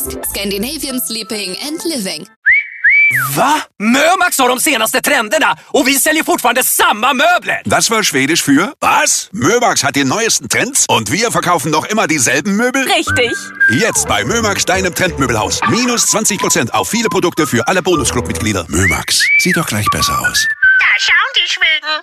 Möbelhus. Scandinavian Sleeping and Living. Va? Mömax har de senaste trenderna och vi säljer fortfarande samma möbler! Das war Schwedisch für was? Mömax hat die neuesten Trends und wir verkaufen noch immer dieselben Möbel? Richtig! Jetzt bei Mömax, deinem Trendmöbelhaus. Minus 20% auf viele Produkte für alle Bonusclub-Mitglieder. Mömax, sieht doch gleich besser aus. Da schauen die Schweden!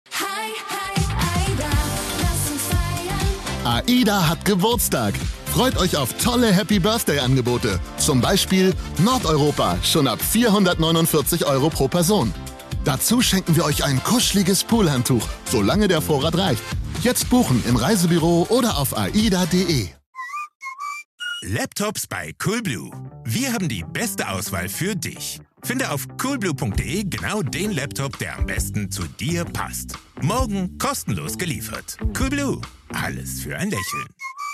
AIDA hat Geburtstag. Freut euch auf tolle Happy-Birthday-Angebote. Zum Beispiel Nordeuropa, schon ab 449 € pro Person. Dazu schenken wir euch ein kuscheliges Poolhandtuch, solange der Vorrat reicht. Jetzt buchen im Reisebüro oder auf aida.de. Laptops bei Coolblue. Wir haben die beste Auswahl für dich. Finde auf coolblue.de genau den Laptop, der am besten zu dir passt. Morgen kostenlos geliefert. Coolblue. Alles für ein Lächeln.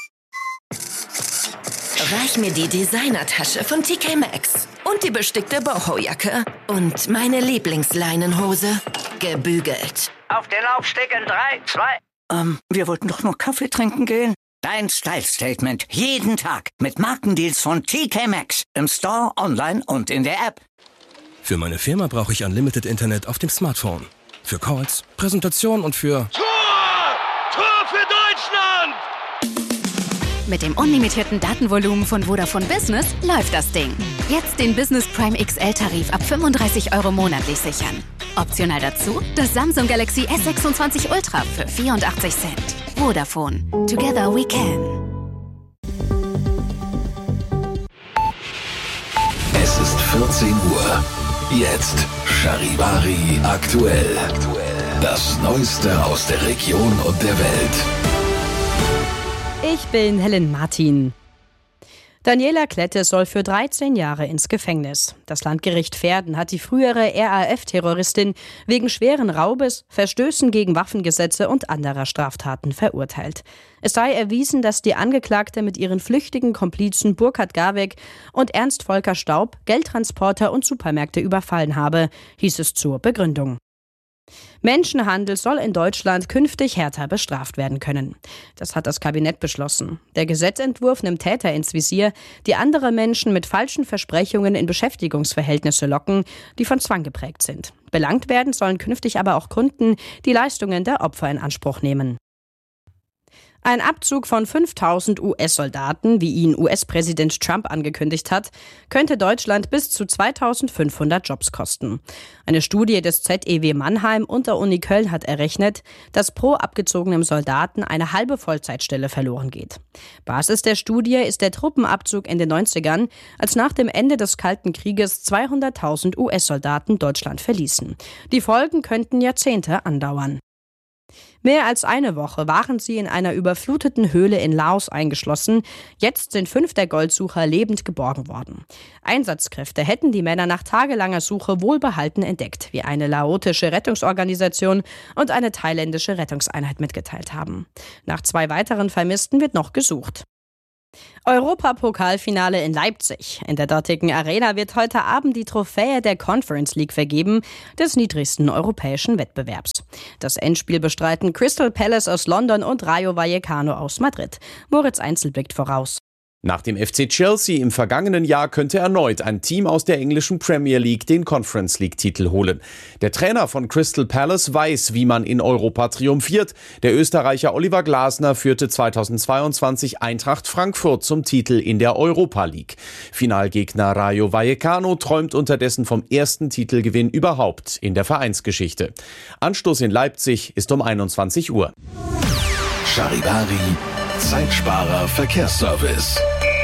Reich mir die Designertasche von TK Maxx und die bestickte Boho-Jacke und meine Lieblingsleinenhose, gebügelt. Auf den Laufsteg in 3, 2... wir wollten doch nur Kaffee trinken gehen. Dein Style-Statement jeden Tag mit Markendeals von TK Maxx im Store, online und in der App. Für meine Firma brauche ich Unlimited Internet auf dem Smartphone. Für Calls, Präsentationen und für... Tor! Tor für Deutschland! Mit dem unlimitierten Datenvolumen von Vodafone Business läuft das Ding. Jetzt den Business Prime XL-Tarif ab 35 € monatlich sichern. Optional dazu das Samsung Galaxy S26 Ultra für 84 Cent. Vodafone. Together we can. Es ist 14 Uhr. Jetzt Charivari aktuell. Das Neueste aus der Region und der Welt. Ich bin Helen Martin. Daniela Klette soll für 13 Jahre ins Gefängnis. Das Landgericht Verden hat die frühere RAF-Terroristin wegen schweren Raubes, Verstößen gegen Waffengesetze und anderer Straftaten verurteilt. Es sei erwiesen, dass die Angeklagte mit ihren flüchtigen Komplizen Burkhard Garweg und Ernst Volker Staub Geldtransporter und Supermärkte überfallen habe, hieß es zur Begründung. Menschenhandel soll in Deutschland künftig härter bestraft werden können. Das hat das Kabinett beschlossen. Der Gesetzentwurf nimmt Täter ins Visier, die andere Menschen mit falschen Versprechungen in Beschäftigungsverhältnisse locken, die von Zwang geprägt sind. Belangt werden sollen künftig aber auch Kunden, die Leistungen der Opfer in Anspruch nehmen. Ein Abzug von 5.000 US-Soldaten, wie ihn US-Präsident Trump angekündigt hat, könnte Deutschland bis zu 2.500 Jobs kosten. Eine Studie des ZEW Mannheim und der Uni Köln hat errechnet, dass pro abgezogenem Soldaten eine halbe Vollzeitstelle verloren geht. Basis der Studie ist der Truppenabzug in den 90ern, als nach dem Ende des Kalten Krieges 200.000 US-Soldaten Deutschland verließen. Die Folgen könnten Jahrzehnte andauern. Mehr als eine Woche waren sie in einer überfluteten Höhle in Laos eingeschlossen. Jetzt sind 5 der Goldsucher lebend geborgen worden. Einsatzkräfte hätten die Männer nach tagelanger Suche wohlbehalten entdeckt, wie eine laotische Rettungsorganisation und eine thailändische Rettungseinheit mitgeteilt haben. Nach 2 weiteren Vermissten wird noch gesucht. Europapokalfinale in Leipzig. In der dortigen Arena wird heute Abend die Trophäe der Conference League vergeben, des niedrigsten europäischen Wettbewerbs. Das Endspiel bestreiten Crystal Palace aus London und Rayo Vallecano aus Madrid. Moritz Einzel blickt voraus. Nach dem FC Chelsea im vergangenen Jahr könnte erneut ein Team aus der englischen Premier League den Conference League-Titel holen. Der Trainer von Crystal Palace weiß, wie man in Europa triumphiert. Der Österreicher Oliver Glasner führte 2022 Eintracht Frankfurt zum Titel in der Europa League. Finalgegner Rayo Vallecano träumt unterdessen vom ersten Titelgewinn überhaupt in der Vereinsgeschichte. Anstoß in Leipzig ist um 21 Uhr. Charivari Zeitsparer Verkehrsservice.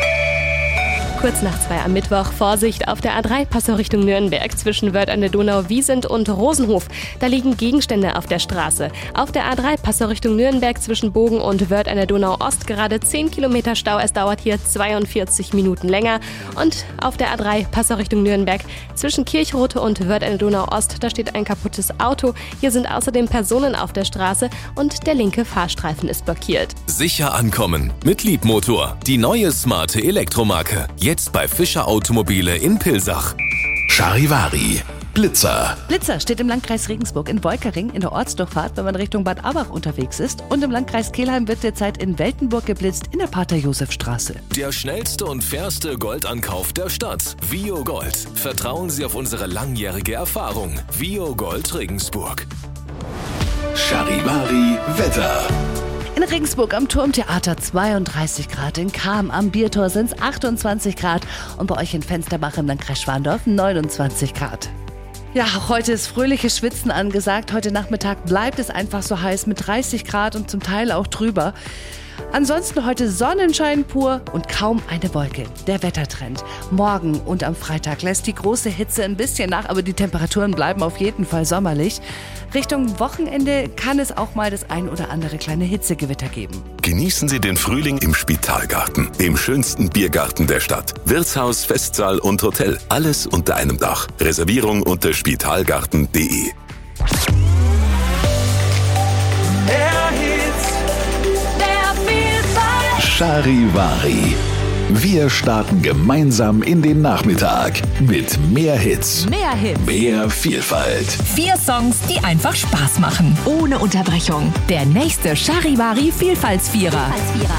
Kurz nach 2 am Mittwoch. Vorsicht auf der A3 Passau Richtung Nürnberg zwischen Wörth an der Donau, Wiesent und Rosenhof. Da liegen Gegenstände auf der Straße. Auf der A3 Passau Richtung Nürnberg zwischen Bogen und Wörth an der Donau Ost gerade 10 Kilometer Stau. Es dauert hier 42 Minuten länger. Und auf der A3 Passau Richtung Nürnberg zwischen Kirchrote und Wörth an der Donau Ost, da steht ein kaputtes Auto. Hier sind außerdem Personen auf der Straße und der linke Fahrstreifen ist blockiert. Sicher ankommen mit Liebmotor. Die neue smarte Elektromarke. Jetzt bei Fischer Automobile in Pilsach. Charivari. Blitzer. Blitzer steht im Landkreis Regensburg in Wolkering in der Ortsdurchfahrt, wenn man Richtung Bad Abbach unterwegs ist. Und im Landkreis Kelheim wird derzeit in Weltenburg geblitzt in der Pater-Josef-Straße. Der schnellste und fairste Goldankauf der Stadt. Vio Gold. Vertrauen Sie auf unsere langjährige Erfahrung. Vio Gold Regensburg. Charivari Wetter. In Regensburg am Turmtheater 32 Grad, in Cham am Biertor sind es 28 Grad und bei euch in Fensterbach im Landkreis Schwandorf 29 Grad. Ja, auch heute ist fröhliches Schwitzen angesagt. Heute Nachmittag bleibt es einfach so heiß mit 30 Grad und zum Teil auch drüber. Ansonsten heute Sonnenschein pur und kaum eine Wolke. Der Wettertrend. Morgen und am Freitag lässt die große Hitze ein bisschen nach, aber die Temperaturen bleiben auf jeden Fall sommerlich. Richtung Wochenende kann es auch mal das ein oder andere kleine Hitzegewitter geben. Genießen Sie den Frühling im Spitalgarten, dem schönsten Biergarten der Stadt. Wirtshaus, Festsaal und Hotel. Alles unter einem Dach. Reservierung unter spitalgarten.de. Charivari. Wir starten gemeinsam in den Nachmittag mit mehr Hits. Mehr Hits. Mehr Vielfalt. 4 Songs, die einfach Spaß machen. Ohne Unterbrechung. Der nächste Charivari Vielfaltsvierer.